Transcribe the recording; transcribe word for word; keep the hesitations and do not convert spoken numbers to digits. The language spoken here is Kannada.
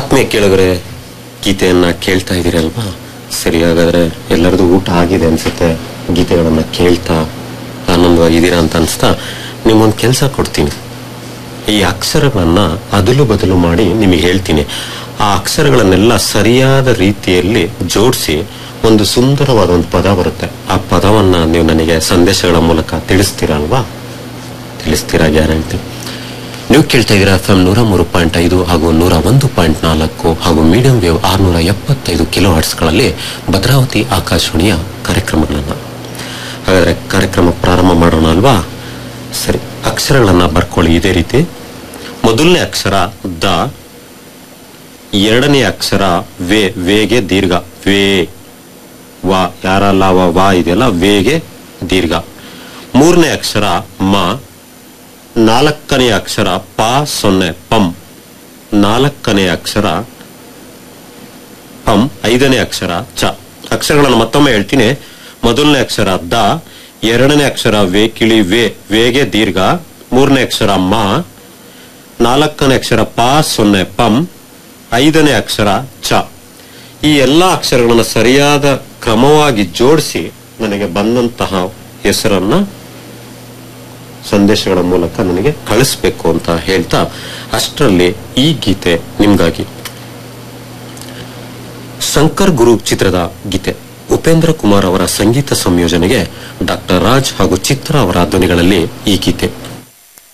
ಆತ್ಮೀಯ ಕೇಳಿದ್ರೆ ಗೀತೆಯನ್ನ ಕೇಳ್ತಾ ಇದೀರಲ್ವಾ? ಸರಿ, ಹಾಗಾದ್ರೆ ಎಲ್ಲರದು ಊಟ ಆಗಿದೆ ಅನ್ಸುತ್ತೆ. ಗೀತೆಗಳನ್ನ ಕೇಳ್ತಾ ಆನಂದವಾಗಿದ್ದೀರಾ ಅಂತ ಅನ್ಸ್ತಾ ನಿಮ್ಮೊಂದು ಕೆಲಸ ಕೊಡ್ತೀನಿ. ಈ ಅಕ್ಷರಗಳನ್ನ ಅದಲು ಬದಲು ಮಾಡಿ ನಿಮಗೆ ಹೇಳ್ತೀನಿ. ಆ ಅಕ್ಷರಗಳನ್ನೆಲ್ಲ ಸರಿಯಾದ ರೀತಿಯಲ್ಲಿ ಜೋಡಿಸಿ ಒಂದು ಸುಂದರವಾದ ಒಂದು ಪದ ಬರುತ್ತೆ. ಆ ಪದವನ್ನ ನೀವು ನನಗೆ ಸಂದೇಶಗಳ ಮೂಲಕ ತಿಳಿಸ್ತೀರಾ ಅಲ್ವಾ? ತಿಳಿಸ್ತೀರಾ ಗ್ಯಾರಂಟಿ. ನೀವು ಕೇಳ್ತಾ ಇದ್ದೀರಾ ಎಫ್ ಎಂ ನೂರ ಮೂರು ಪಾಯಿಂಟ್ ಐದು ಹಾಗೂ ನೂರ ಒಂದು ಪಾಯಿಂಟ್ ನಾಲ್ಕು ಹಾಗೂ ಮೀಡಿಯಂ ವೇವ್ ಆರ್ನೂರ ಎಪ್ಪತ್ತೈದು ಕಿಲೋ ಹರ್ಟ್ಸ್ಗಳಲ್ಲಿ ಭದ್ರಾವತಿ ಆಕಾಶವಾಣಿಯ ಕಾರ್ಯಕ್ರಮಗಳನ್ನ. ಹಾಗಾದ್ರೆ ಕಾರ್ಯಕ್ರಮ ಪ್ರಾರಂಭ ಮಾಡೋಣ ಅಲ್ವಾ? ಸರಿ, ಅಕ್ಷರಗಳನ್ನ ಬರ್ಕೊಳ್ಳಿ ಇದೇ ರೀತಿ. ಮೊದಲನೇ ಅಕ್ಷರ ದ, ಎರಡನೇ ಅಕ್ಷರ ವೇ, ವೇಗೆ ದೀರ್ಘ ವೇ, ವಾ ಯಾರ ಲಾವ ವಾ ಇದೆಯಲ್ಲ ವೇಗೆ ದೀರ್ಘ. ಮೂರನೇ ಅಕ್ಷರ ಮ, ನಾಲ್ಕನೇ ಅಕ್ಷರ ಪ ಸೊನ್ನೆ ಪಂ, ನಾಲ್ಕನೇ ಅಕ್ಷರ ಪಂ, ಐದನೇ ಅಕ್ಷರ ಚ. ಅಕ್ಷರಗಳನ್ನು ಮತ್ತೊಮ್ಮೆ ಹೇಳ್ತೀನಿ. ಮೊದಲನೇ ಅಕ್ಷರ ದ, ಎರಡನೇ ಅಕ್ಷರ ವೇ ಕಿಳಿ ವೇ, ವೇಗೆ ದೀರ್ಘ, ಮೂರನೇ ಅಕ್ಷರ ಮ, ನಾಲ್ಕನೇ ಅಕ್ಷರ ಪ ಸೊನ್ನೆ ಪಂ, ಐದನೇ ಅಕ್ಷರ ಚ. ಈ ಎಲ್ಲಾ ಅಕ್ಷರಗಳನ್ನು ಸರಿಯಾದ ಕ್ರಮವಾಗಿ ಜೋಡಿಸಿ ನನಗೆ ಬಂದಂತಹ ಹೆಸರನ್ನ ಸಂದೇಶಗಳ ಮೂಲಕ ನನಗೆ ಕಳಿಸ್ಬೇಕು ಅಂತ ಹೇಳ್ತಾ ಅಷ್ಟರಲ್ಲಿ ಈ ಗೀತೆ ನಿಮ್ಗಾಗಿ. ಶಂಕರ್ ಗುರು ಚಿತ್ರದ ಗೀತೆ. ಉಪೇಂದ್ರ ಕುಮಾರ್ ಅವರ ಸಂಗೀತ ಸಂಯೋಜನೆಗೆ ಡಾಕ್ಟರ್ ರಾಜ್ ಹಾಗೂ ಚಿತ್ರ ಅವರ ಧ್ವನಿಗಳಲ್ಲಿ ಈ ಗೀತೆ.